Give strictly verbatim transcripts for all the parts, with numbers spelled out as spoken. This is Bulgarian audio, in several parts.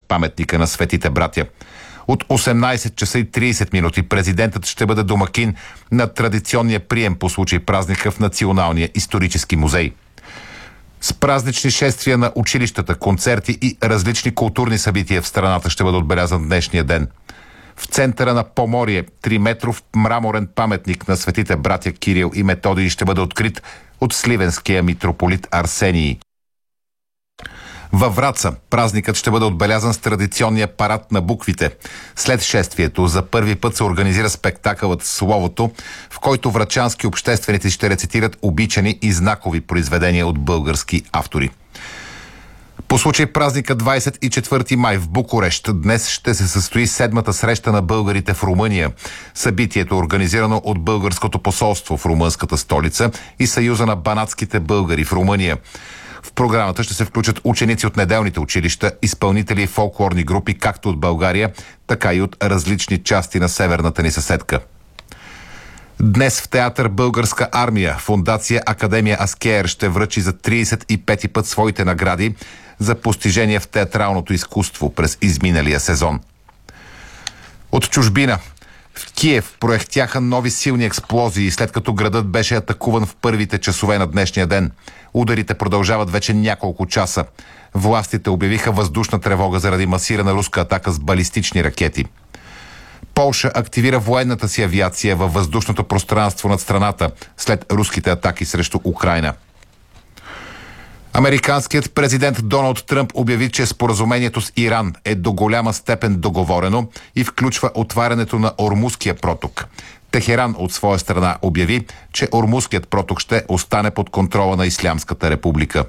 паметника на светите братя. От осемнайсет часа и трийсет минути президентът ще бъде домакин на традиционния прием по случай празника в Националния исторически музей. С празнични шествия на училищата, концерти и различни културни събития в страната ще бъде отбелязан днешния ден. В центъра на Поморие триметров мраморен паметник на светите братя Кирил и Методий ще бъде открит от сливенския митрополит Арсений. Във Враца празникът ще бъде отбелязан с традиционния парад на буквите. След шествието за първи път се организира спектакълът Словото, в който врачански общественици ще рецитират обичани и знакови произведения от български автори. По случай празника двайсет и четвърти май в Букурещ днес ще се състои седмата среща на българите в Румъния. Събитието е организирано от Българското посолство в румънската столица и Съюза на банатските българи в Румъния. В програмата ще се включат ученици от неделните училища, изпълнители и фолклорни групи, както от България, така и от различни части на северната ни съседка. Днес в театър Българска армия Фондация Академия Аскеер ще връчи за трийсет и пети път своите награди за постижения в театралното изкуство през изминалия сезон. От чужбина. В Киев проехтяха нови силни експлозии, след като градът беше атакуван в първите часове на днешния ден. Ударите продължават вече няколко часа. Властите обявиха въздушна тревога заради масирана руска атака с балистични ракети. Полша активира военната си авиация във въздушното пространство над страната след руските атаки срещу Украйна. Американският президент Доналд Тръмп обяви, че споразумението с Иран е до голяма степен договорено и включва отварянето на Ормузския проток. Техеран от своя страна обяви, че Ормузският проток ще остане под контрола на Ислямската република.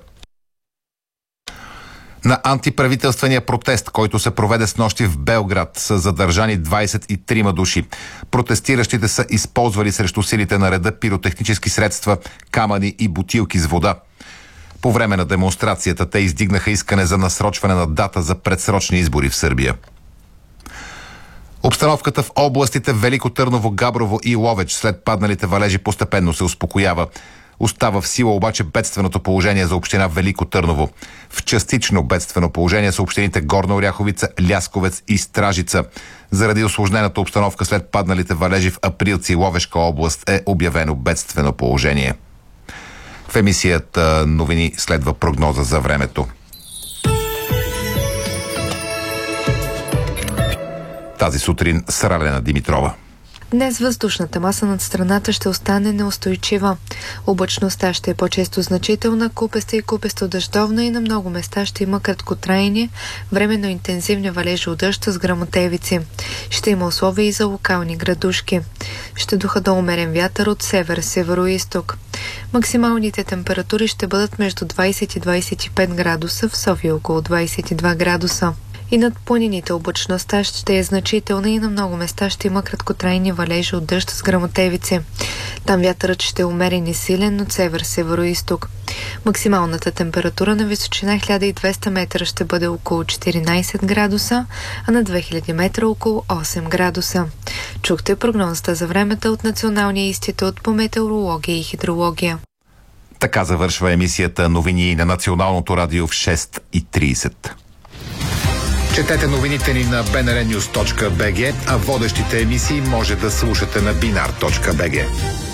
На антиправителствения протест, който се проведе снощи в Белград, са задържани двайсет и трима души. Протестиращите са използвали срещу силите на реда пиротехнически средства, камъни и бутилки с вода. По време на демонстрацията те издигнаха искане за насрочване на дата за предсрочни избори в Сърбия. Обстановката в областите Велико Търново, Габрово и Ловеч след падналите валежи постепенно се успокоява. Остава в сила обаче бедственото положение за община Велико Търново. В частично бедствено положение са общините Горна Оряховица, Лясковец и Стражица. Заради усложнената обстановка след падналите валежи в Априлци, Ловешка област е обявено бедствено положение. В емисията новини следва прогноза за времето. Тази сутрин с Ралена Димитрова. Днес въздушната маса над страната ще остане неустойчива. Облачността ще е по-често значителна, купеста и купесто дъждовна и на много места ще има краткотрайни, временно интензивни валежи от дъжд с гръмотевици. Ще има условия и за локални градушки. Ще духа до умерен вятър от север, северо-исток. Максималните температури ще бъдат между двайсет и двайсет и пет градуса, в София около двайсет и два градуса. И над планините облачността ще е значителна и на много места ще има краткотрайни валежи от дъжд с гръмотевици. Там вятърът ще е умерен и силен от север, северо-исток. Максималната температура на височина хиляда и двеста метра ще бъде около четиринайсет градуса, а на две хиляди метра около осем градуса. Чухте прогнозата за времето от Националния институт по метеорология и хидрология. Така завършва емисията новини на Националното радио в шест и трийсет. Четете новините ни на би ен ар нюз точка би джи, а водещите емисии може да слушате на бинар точка би джи.